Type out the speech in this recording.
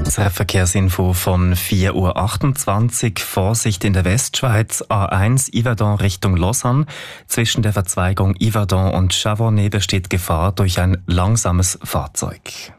Unsere Verkehrsinfo von 4:28 Uhr. Vorsicht in der Westschweiz. A1 Yverdon Richtung Lausanne. Zwischen der Verzweigung Yverdon und Chavonnet besteht Gefahr durch ein langsames Fahrzeug.